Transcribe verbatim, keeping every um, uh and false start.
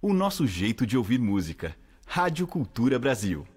o nosso jeito de ouvir música. Rádio Cultura Brasil.